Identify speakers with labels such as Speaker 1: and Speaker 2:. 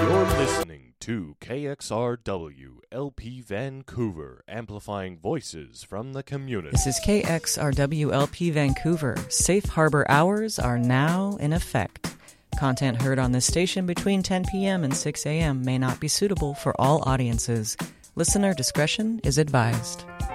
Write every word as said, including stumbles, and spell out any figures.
Speaker 1: You're listening to K X R W L P Vancouver, amplifying voices from the community.
Speaker 2: This is K X R W L P Vancouver. Safe harbor hours are now in effect. Content heard on this station between ten p.m. and six a.m. may not be suitable for all audiences. Listener discretion is advised.